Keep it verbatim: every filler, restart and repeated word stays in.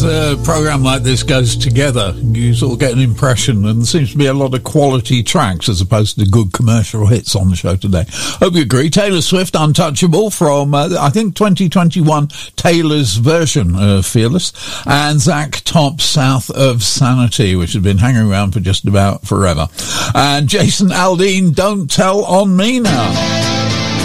as a programme like this goes together, you sort of get an impression, and there seems to be a lot of quality tracks as opposed to good commercial hits on the show today. Hope you agree. Taylor Swift, Untouchable, from, uh, I think, twenty twenty-one, Taylor's version of Fearless, and Zach Top, South of Sanity, which has been hanging around for just about forever. And Jason Aldean, Don't Tell on Me Now.